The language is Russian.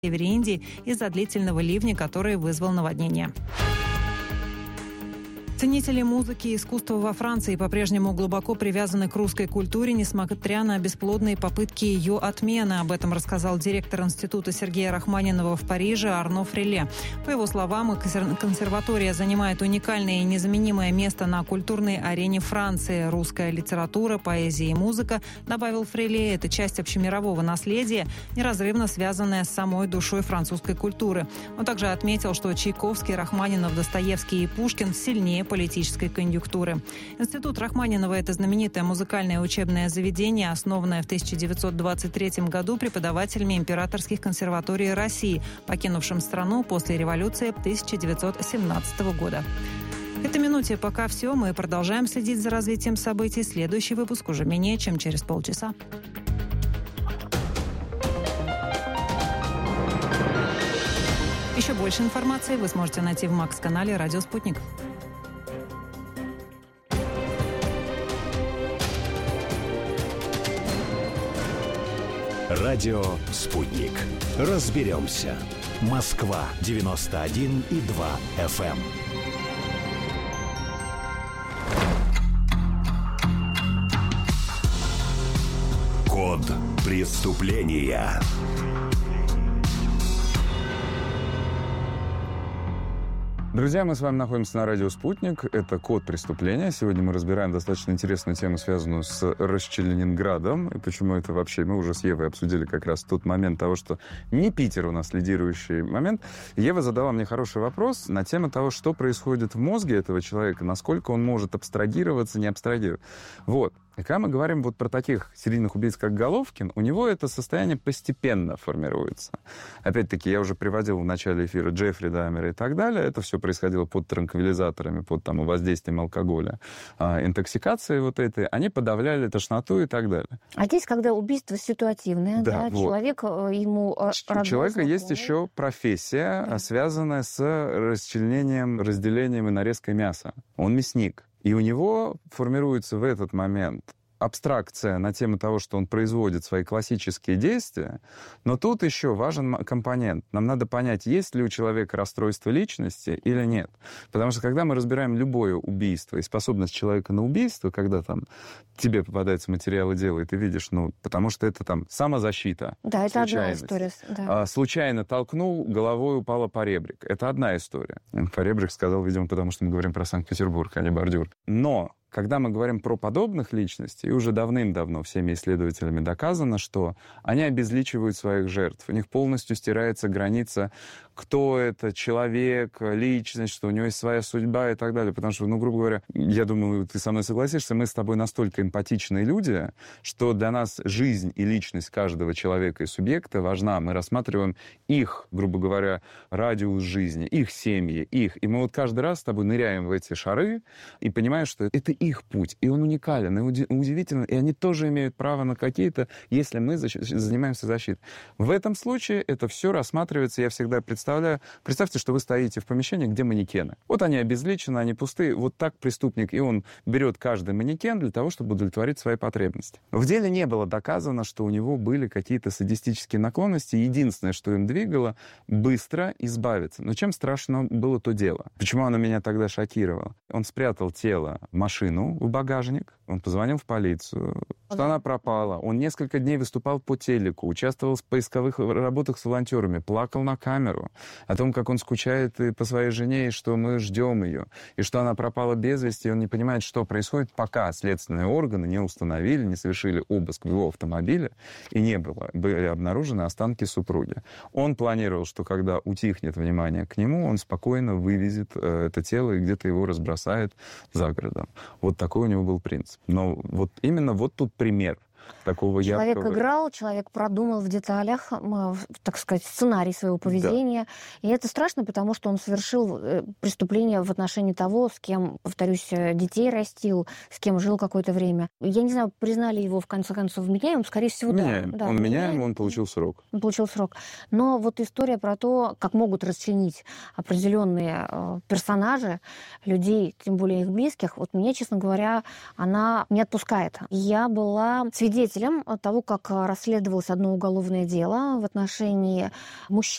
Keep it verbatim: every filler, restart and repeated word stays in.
севере Индии из-за длительного ливня, который вызвал наводнение. Ценители музыки и искусства во Франции по-прежнему глубоко привязаны к русской культуре, несмотря на бесплодные попытки ее отмены. Об этом рассказал директор Института Сергея Рахманинова в Париже Арно Фреле. По его словам, консерватория занимает уникальное и незаменимое место на культурной арене Франции. Русская литература, поэзия и музыка, добавил Фреле, это часть общемирового наследия, неразрывно связанная с самой душой французской культуры. Он также отметил, что Чайковский, Рахманинов, Достоевский и Пушкин сильнее политической конъюнктуры. Институт Рахманинова – это знаменитое музыкальное учебное заведение, основанное в тысяча девятьсот двадцать третьем году преподавателями императорских консерваторий России, покинувшим страну после революции тысяча девятьсот семнадцатого года. В этой минуте пока все. Мы продолжаем следить за развитием событий. Следующий выпуск уже менее чем через полчаса. Еще больше информации вы сможете найти в Макс-канале «Радио Спутник». Радио «Спутник». Разберемся. Москва девяносто один и два эф эм. Код преступления. Друзья, мы с вами находимся на радио «Спутник». Это «Код преступления». Сегодня мы разбираем достаточно интересную тему, связанную с Расчленинградом. И почему это вообще... Мы уже с Евой обсудили как раз тот момент того, что не Питер у нас лидирующий момент. Ева задала мне хороший вопрос на тему того, что происходит в мозге этого человека, насколько он может абстрагироваться, не абстрагироваться. Вот. И когда мы говорим вот про таких серийных убийц, как Головкин, у него это состояние постепенно формируется. Опять-таки, я уже приводил в начале эфира Джеффри Даммера и так далее. Это все происходило под транквилизаторами, под там, воздействием алкоголя, а, интоксикации вот этой. Они подавляли тошноту и так далее. А здесь, когда убийство ситуативное, да, да, вот. человек, ему... У человека есть еще профессия, да, связанная с расчленением, разделением и нарезкой мяса. Он мясник. И у него формируется в этот момент абстракция на тему того, что он производит свои классические действия, но тут еще важен компонент. Нам надо понять, есть ли у человека расстройство личности или нет. Потому что когда мы разбираем любое убийство и способность человека на убийство, когда там тебе попадаются материалы дела, и ты видишь, ну, потому что это там самозащита. Да, это одна история. Да. А, случайно толкнул, головой упала поребрик. Это одна история. Поребрик сказал, видимо, потому что мы говорим про Санкт-Петербург, а не бордюр. Но когда мы говорим про подобных личностей, и уже давным-давно всеми исследователями доказано, что они обезличивают своих жертв. У них полностью стирается граница, кто это, человек, личность, что у него есть своя судьба и так далее. Потому что, ну, грубо говоря, я думаю, ты со мной согласишься, мы с тобой настолько эмпатичные люди, что для нас жизнь и личность каждого человека и субъекта важна. Мы рассматриваем их, грубо говоря, радиус жизни, их семьи, их. И мы вот каждый раз с тобой ныряем в эти шары и понимаем, что это их путь, и он уникален, и удивителен, и они тоже имеют право на какие-то, если мы занимаемся защитой. В этом случае это все рассматривается, я всегда представляю, представьте, что вы стоите в помещении, где манекены. Вот они обезличены, они пустые, вот так преступник, и он берет каждый манекен для того, чтобы удовлетворить свои потребности. В деле не было доказано, что у него были какие-то садистические наклонности, единственное, что им двигало, быстро избавиться. Но чем страшно было то дело? Почему оно меня тогда шокировало? Он спрятал тело в машину, в багажник, он позвонил в полицию, что она пропала. Он несколько дней выступал по телеку, участвовал в поисковых работах с волонтерами, плакал на камеру о том, как он скучает и по своей жене, и что мы ждем ее, и что она пропала без вести, и он не понимает, что происходит, пока следственные органы не установили, не совершили обыск в его автомобиле, и не было, были обнаружены останки супруги. Он планировал, что когда утихнет внимание к нему, он спокойно вывезет э, это тело и где-то его разбросает за городом. Вот такой у него был принцип. Но вот именно вот тут пример такого человек яркого... играл, человек продумал в деталях, так сказать, сценарий своего поведения. Да. И это страшно, потому что он совершил преступление в отношении того, с кем, повторюсь, детей растил, с кем жил какое-то время. Я не знаю, признали его в конце концов вменяемым, скорее всего, меняем. да. да. Он меняем, он получил срок. Он получил срок. Но вот история про то, как могут расчленить определенные персонажи, людей, тем более их близких, вот меня, честно говоря, она не отпускает. Я была свидетелем свидетелем того, как расследовалось одно уголовное дело в отношении мужчины,